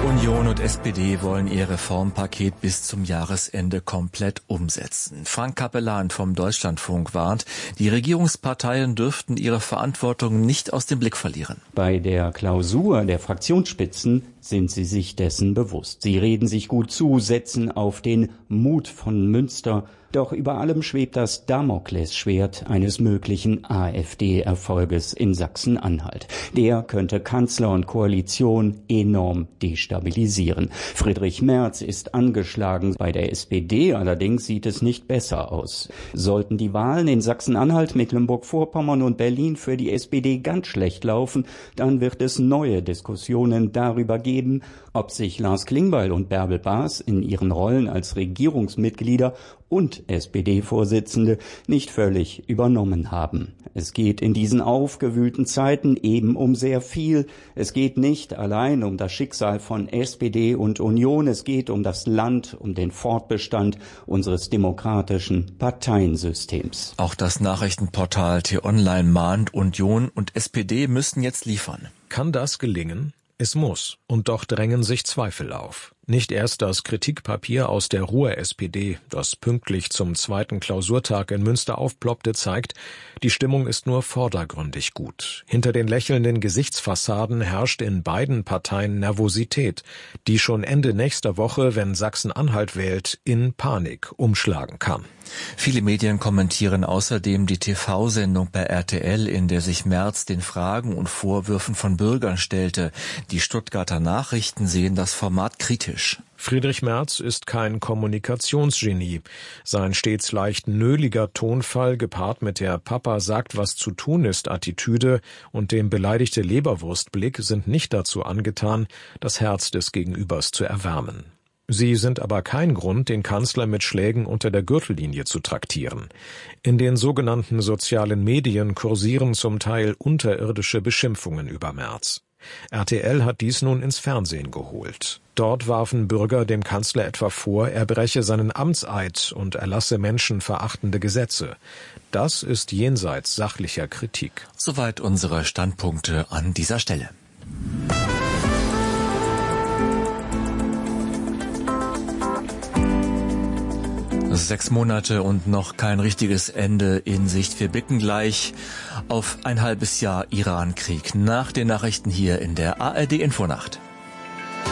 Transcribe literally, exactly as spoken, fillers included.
Union und S P D wollen ihr Reformpaket bis zum Jahresende komplett umsetzen. Frank Capellan vom Deutschlandfunk warnt, die Regierungsparteien dürften ihre Verantwortung nicht aus dem Blick verlieren. Bei der Klausur der Fraktionsspitzen sind sie sich dessen bewusst. Sie reden sich gut zu, setzen auf den Mut von Münster. Doch über allem schwebt das Damoklesschwert eines möglichen AfD-Erfolges in Sachsen-Anhalt. Der könnte Kanzler und Koalition enorm destabilisieren. Friedrich Merz ist angeschlagen. Bei der S P D allerdings sieht es nicht besser aus. Sollten die Wahlen in Sachsen-Anhalt, Mecklenburg-Vorpommern und Berlin für die S P D ganz schlecht laufen, dann wird es neue Diskussionen darüber geben, ob sich Lars Klingbeil und Bärbel Baas in ihren Rollen als Regierungsmitglieder und S P D-Vorsitzende nicht völlig übernommen haben. Es geht in diesen aufgewühlten Zeiten eben um sehr viel. Es geht nicht allein um das Schicksal von S P D und Union. Es geht um das Land, um den Fortbestand unseres demokratischen Parteiensystems. Auch das Nachrichtenportal T-Online mahnt, Union und S P D müssen jetzt liefern. Kann das gelingen? Es muss. Und doch drängen sich Zweifel auf. Nicht erst das Kritikpapier aus der Ruhr-S P D, das pünktlich zum zweiten Klausurtag in Münster aufploppte, zeigt, die Stimmung ist nur vordergründig gut. Hinter den lächelnden Gesichtsfassaden herrscht in beiden Parteien Nervosität, die schon Ende nächster Woche, wenn Sachsen-Anhalt wählt, in Panik umschlagen kann. Viele Medien kommentieren außerdem die T V-Sendung bei R T L, in der sich Merz den Fragen und Vorwürfen von Bürgern stellte. Die Stuttgarter Nachrichten sehen das Format kritisch. Friedrich Merz ist kein Kommunikationsgenie. Sein stets leicht nöliger Tonfall, gepaart mit der Papa sagt, was zu tun ist Attitüde und dem beleidigte Leberwurstblick sind nicht dazu angetan, das Herz des Gegenübers zu erwärmen. Sie sind aber kein Grund, den Kanzler mit Schlägen unter der Gürtellinie zu traktieren. In den sogenannten sozialen Medien kursieren zum Teil unterirdische Beschimpfungen über Merz. R T L hat dies nun ins Fernsehen geholt. Dort warfen Bürger dem Kanzler etwa vor, er breche seinen Amtseid und erlasse menschenverachtende Gesetze. Das ist jenseits sachlicher Kritik. Soweit unsere Standpunkte an dieser Stelle. Sechs Monate und noch kein richtiges Ende in Sicht. Wir blicken gleich auf ein halbes Jahr Iran-Krieg. Nach den Nachrichten hier in der A R D Infonacht.